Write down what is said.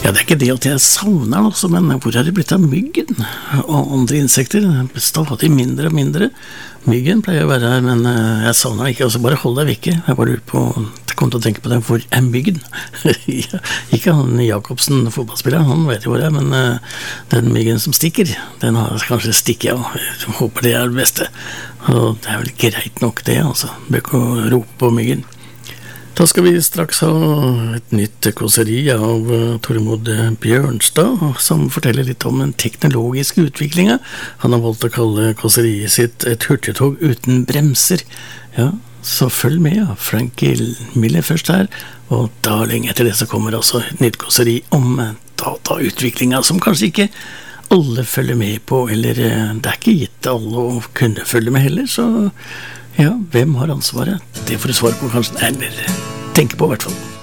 Ja, det er ikke det at jeg savner den også, men hvor er det blitt av myggen og andre insekter? Stadig mindre og mindre. Myggen pleier å være her, men jeg savner den ikke. Altså, bare hold deg vekke. Jeg bare lurer på, jeg kom til å tenke på det, hvor er myggen? Ikke han Jakobsen, fotballspilleren, han vet jo hvor det er, men den myggen som stikker, den har kanskje stikket, ja. Jeg håper det er det beste. Og det er vel greit nok det, altså. Bør ikke rope på myggen. Da skal vi straks ha et nytt kåseri av Tormod Bjørnstad, som forteller litt om den teknologiske utviklingen. Han har valgt å kalle kåseriet sitt et hurtigtog uten bremser. Ja, så følg med, ja. Frankie Miller først her, og da lenge etter det så kommer også et nytt kåseri om datautviklingen, som kanskje ikke alle følger med på, eller det er ikke gitt alle å kunne følge med heller, så ja, hvem har ansvaret? Det får du svar på kanskje, eller tenke på i hvert fall.